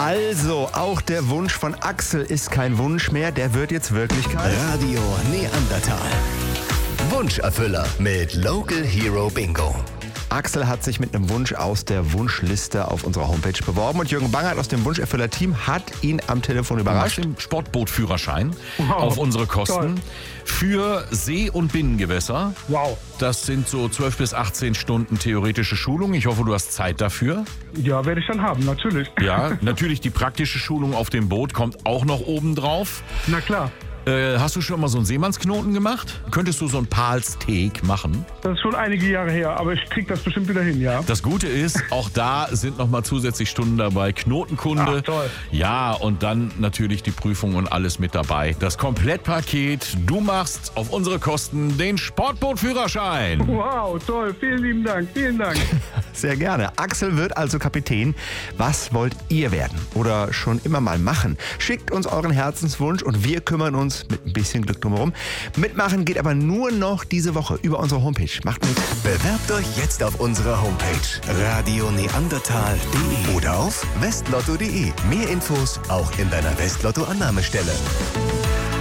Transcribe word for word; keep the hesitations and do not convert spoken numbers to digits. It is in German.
Also, auch der Wunsch von Axel ist kein Wunsch mehr, der wird jetzt Wirklichkeit. Radio Neandertal. Wunscherfüller mit Local Hero Bingo. Axel hat sich mit einem Wunsch aus der Wunschliste auf unserer Homepage beworben und Jürgen Bangert aus dem Wunscherfüller-Team hat ihn am Telefon überrascht. Den Sportbootführerschein Wow, auf unsere Kosten toll. für See- und Binnengewässer. Wow. Das sind so zwölf bis achtzehn Stunden theoretische Schulung. Ich hoffe, du hast Zeit dafür. Ja, werde ich dann haben, natürlich. Ja, natürlich die praktische Schulung auf dem Boot kommt auch noch oben drauf. Na klar. Äh, hast du schon mal so einen Seemannsknoten gemacht? Könntest du so einen Palsteak machen? Das ist schon einige Jahre her, aber ich krieg das bestimmt wieder hin, ja. Das Gute ist, auch da sind noch mal zusätzlich Stunden dabei. Knotenkunde. Ach, toll. Ja, und dann natürlich die Prüfung und alles mit dabei. Das Komplettpaket. Du machst auf unsere Kosten den Sportbootführerschein. Wow, toll. Vielen lieben Dank. Vielen Dank. Sehr gerne. Axel wird also Kapitän. Was wollt ihr werden oder schon immer mal machen? Schickt uns euren Herzenswunsch und wir kümmern uns mit ein bisschen Glück drumherum. Mitmachen geht aber nur noch diese Woche über unsere Homepage. Macht mit. Bewerbt euch jetzt auf unserer Homepage radio neandertal punkt de oder auf westlotto punkt de. Mehr Infos auch in deiner Westlotto-Annahmestelle.